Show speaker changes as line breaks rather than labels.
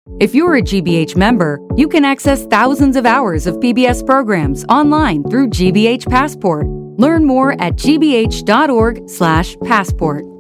If you're a GBH member, you can access thousands of hours of PBS programs online through GBH Passport. Learn more at gbh.org/passport.